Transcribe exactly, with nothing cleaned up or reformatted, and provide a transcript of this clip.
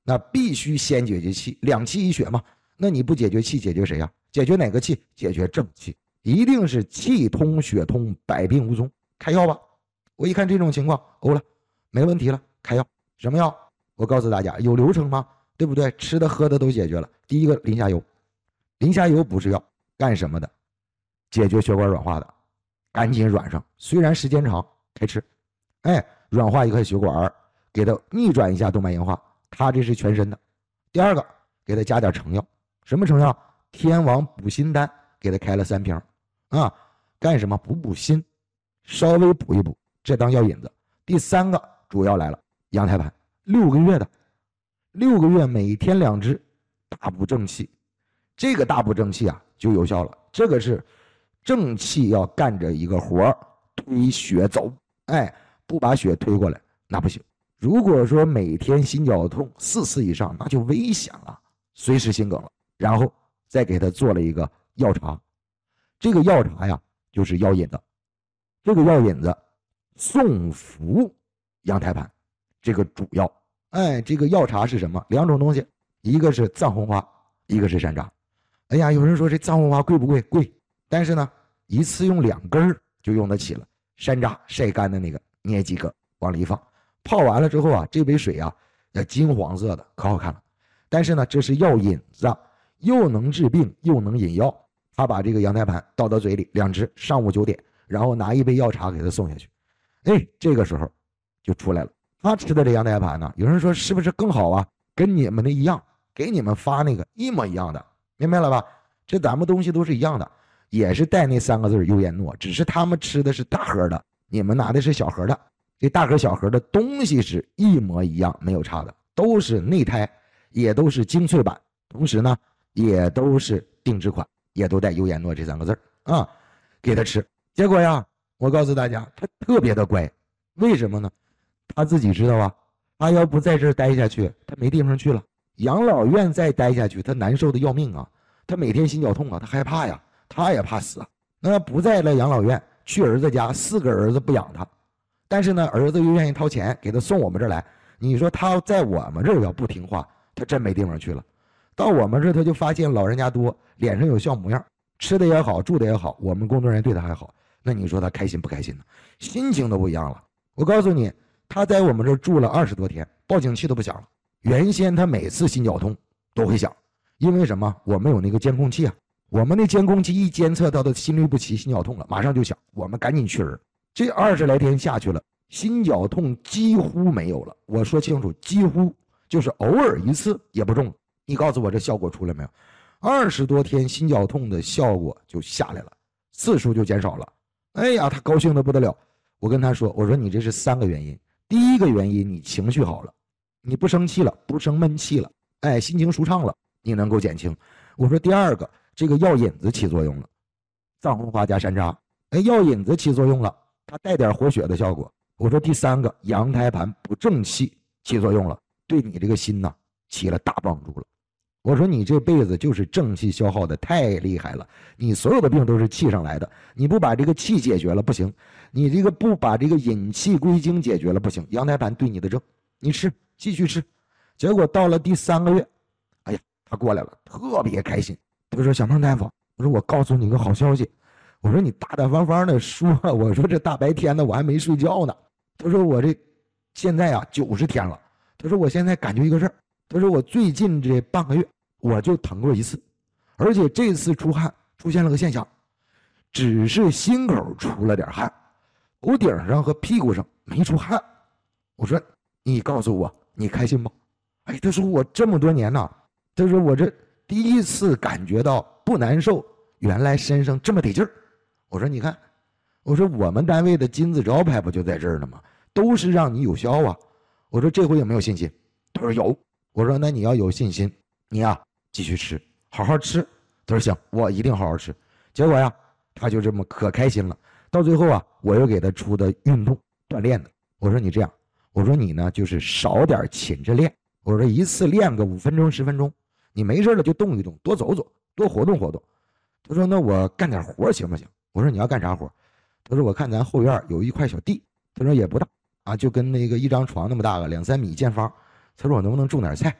那必须先解决气，两气一血嘛。那你不解决气，解决谁呀、啊？解决哪个气？解决正气，一定是气通血通，百病无踪。开药吧。我一看这种情况，欧了，没问题了，开药。什么药？我告诉大家，有流程吗？对不对？吃的喝的都解决了。第一个磷虾油，磷虾油不是药，干什么的？解决血管软化的，赶紧软上。虽然时间长，开吃，哎，软化一块血管，给它逆转一下动脉硬化。它这是全身的。第二个，给它加点成药，什么成药？天王补心丹，给它开了三瓶啊，干什么？补补心，稍微补一补，这当药引子。第三个主要来了，羊胎盘，六个月的，六个月每天两支，大补正气。这个大补正气啊就有效了。这个是正气要干着一个活，推血走，哎，不把血推过来那不行。如果说每天心绞痛四次以上，那就危险了，随时心梗了。然后再给他做了一个药茶，这个药茶呀就是药引子，这个药引子送服羊胎盘，这个主要。哎，这个药茶是什么？两种东西，一个是藏红花，一个是山楂。哎呀，有人说这藏红花贵不贵？贵，但是呢，一次用两根就用得起了。山楂晒干的那个，捏几个往里一放，泡完了之后啊，这杯水啊，金黄色的，可好看了。但是呢，这是药引子，又能治病又能引药。他把这个羊胎盘倒到嘴里，两只，上午九点，然后拿一杯药茶给他送下去。哎，这个时候就出来了。他吃的这羊胎盘呢，有人说是不是更好啊？跟你们的一样，给你们发那个一模一样的，明白了吧？这咱们东西都是一样的，也是带那三个字优颜诺，只是他们吃的是大盒的，你们拿的是小盒的。这大盒小盒的东西是一模一样，没有差的，都是内胎，也都是精粹版，同时呢也都是定制款，也都带优颜诺这三个字啊，给他吃。结果呀，我告诉大家，他特别的乖，为什么呢？他自己知道啊，他要不在这儿待下去，他没地方去了。养老院再待下去，他难受的要命啊，他每天心绞痛啊，他害怕呀，他也怕死啊。那不在了养老院，去儿子家，四个儿子不养他，但是呢，儿子又愿意掏钱给他送我们这儿来。你说他在我们这儿要不听话，他真没地方去了。到我们这儿，他就发现老人家多，脸上有笑模样，吃的也好，住的也好，我们工作人员对他还好。那你说他开心不开心呢？心情都不一样了。我告诉你，他在我们这儿住了二十多天，报警器都不响了。原先他每次心绞痛都会响，因为什么？我们有那个监控器啊，我们那监控器一监测到的心律不齐、心绞痛了，马上就响，我们赶紧去人。这二十来天下去了，心绞痛几乎没有了。我说清楚，几乎就是偶尔一次也不中。你告诉我这效果出来没有？二十多天心绞痛的效果就下来了，次数就减少了。哎呀，他高兴的不得了。我跟他说，我说你这是三个原因。第一个原因，你情绪好了，你不生气了，不生闷气了，哎，心情舒畅了，你能够减轻。我说第二个，这个药引子起作用了，藏红花加山楂，哎，药引子起作用了，它带点活血的效果。我说第三个，羊胎盘补正气起作用了，对你这个心呐起了大帮助了。我说你这辈子就是正气消耗的太厉害了，你所有的病都是气上来的，你不把这个气解决了不行，你这个不把这个引气归经解决了不行，羊胎盘对你的症，你吃继续吃。结果到了第三个月，哎呀，他过来了，特别开心。他说小孟大夫，我说我告诉你个好消息，我说你大大方方的说，我说这大白天的我还没睡觉呢。他说我这现在啊九十天了，他说我现在感觉一个事儿，他说我最近这半个月我就疼过一次，而且这次出汗出现了个现象，只是心口出了点汗，头顶上和屁股上没出汗。我说你告诉我你开心吗？哎，他说我这么多年呐，他说我这第一次感觉到不难受，原来身上这么得劲儿。我说你看，我说我们单位的金字招牌不就在这儿呢吗？都是让你有效啊。我说这回有没有信心？他说有。我说那你要有信心，你呀继续吃，好好吃。他说行，我一定好好吃。结果呀，他就这么可开心了。到最后啊，我又给他出的运动锻炼的。我说你这样，我说你呢就是少点勤着练。我说一次练个五分钟十分钟，你没事了就动一动，多走走，多活动活动。他说那我干点活行不行？我说你要干啥活？他说我看咱后院有一块小地，他说也不大啊，就跟那个一张床那么大个，两三米见方。他说我能不能种点菜？